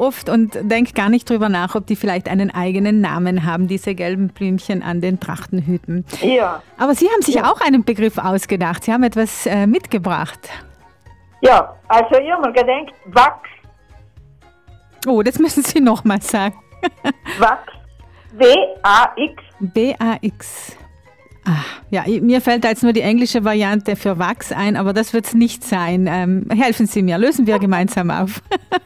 oft und denke gar nicht drüber nach, ob die vielleicht einen eigenen Namen haben, diese gelben Blümchen an den Trachtenhüten. Ja. Aber Sie haben sich auch einen Begriff ausgedacht. Sie haben etwas mitgebracht. Ja, also ich habe mir gedacht, Wachs. Oh, das müssen Sie nochmal sagen. Wachs. W-A-X. B-A-X. Ja, mir fällt da jetzt nur die englische Variante für Wachs ein, aber das wird es nicht sein. Helfen Sie mir, lösen wir gemeinsam auf.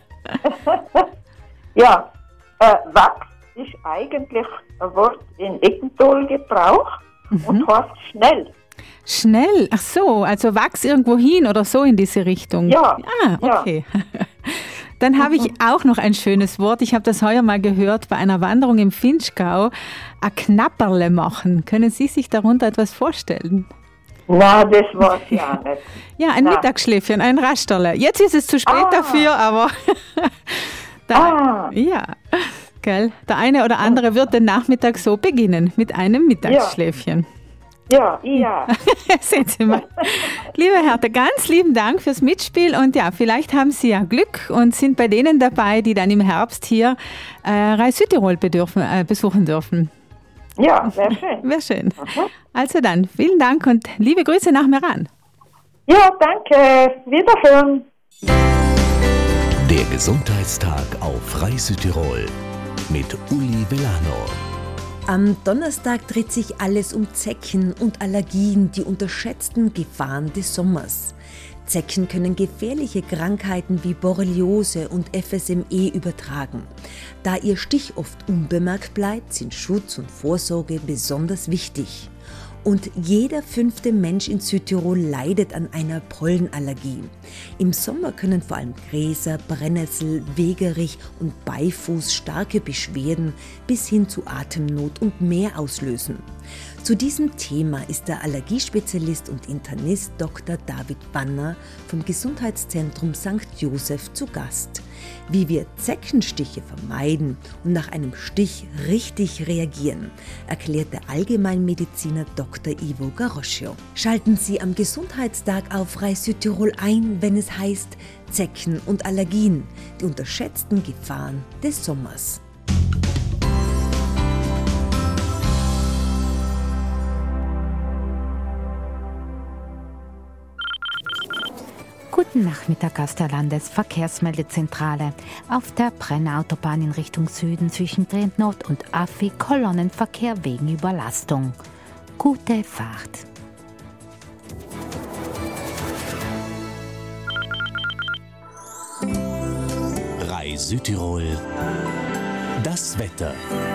Ja, Wachs ist eigentlich ein Wort in Eckental-Gebrauch und heißt schnell. Schnell? Ach so, also Wachs irgendwo hin oder so in diese Richtung? Ja. Okay. Ja. Dann habe ich auch noch ein schönes Wort. Ich habe das heuer mal gehört bei einer Wanderung im Finchgau. Ein Knapperle machen. Können Sie sich darunter etwas vorstellen? Nein, das weiß ich auch nicht. Ja, ein Mittagsschläfchen, ein Rasterle. Jetzt ist es zu spät dafür, aber ja, gell? Der eine oder andere wird den Nachmittag so beginnen, mit einem Mittagsschläfchen. Ja. Sehen Sie mal. Liebe Hertha, ganz lieben Dank fürs Mitspiel und ja, vielleicht haben Sie ja Glück und sind bei denen dabei, die dann im Herbst hier Reis Südtirol besuchen dürfen. Ja, wäre schön. Wäre schön. Also dann, vielen Dank und liebe Grüße nach Meran. Ja, danke. Wiederhören. Der Gesundheitstag auf Reis Südtirol mit Uli Vellano. Am Donnerstag dreht sich alles um Zecken und Allergien, die unterschätzten Gefahren des Sommers. Zecken können gefährliche Krankheiten wie Borreliose und FSME übertragen. Da ihr Stich oft unbemerkt bleibt, sind Schutz und Vorsorge besonders wichtig. Und jeder 5. Mensch in Südtirol leidet an einer Pollenallergie. Im Sommer können vor allem Gräser, Brennnessel, Wegerich und Beifuß starke Beschwerden bis hin zu Atemnot und mehr auslösen. Zu diesem Thema ist der Allergiespezialist und Internist Dr. David Banner vom Gesundheitszentrum St. Joseph zu Gast. Wie wir Zeckenstiche vermeiden und nach einem Stich richtig reagieren, erklärt der Allgemeinmediziner Dr. Ivo Garoscio. Schalten Sie am Gesundheitstag auf Reis Südtirol ein, wenn es heißt Zecken und Allergien, die unterschätzten Gefahren des Sommers. Guten Nachmittag aus der Landesverkehrsmeldezentrale. Auf der Brennautobahn in Richtung Süden zwischen Trentnord und Affi Kolonnenverkehr wegen Überlastung. Gute Fahrt. Reis Südtirol. Das Wetter.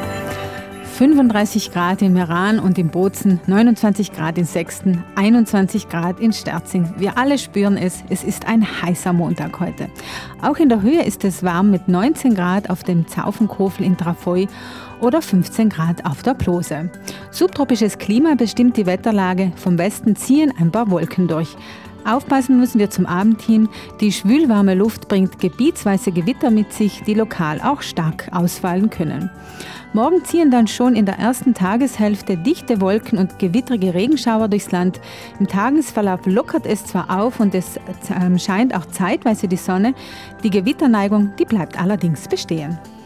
35 Grad in Meran und in Bozen, 29 Grad in Sexten, 21 Grad in Sterzing. Wir alle spüren es, es ist ein heißer Montag heute. Auch in der Höhe ist es warm mit 19 Grad auf dem Zaufenkofel in Trafoi oder 15 Grad auf der Plose. Subtropisches Klima bestimmt die Wetterlage, vom Westen ziehen ein paar Wolken durch. Aufpassen müssen wir zum Abend hin. Die schwülwarme Luft bringt gebietsweise Gewitter mit sich, die lokal auch stark ausfallen können. Morgen ziehen dann schon in der ersten Tageshälfte dichte Wolken und gewittrige Regenschauer durchs Land. Im Tagesverlauf lockert es zwar auf und es scheint auch zeitweise die Sonne. Die Gewitterneigung, die bleibt allerdings bestehen.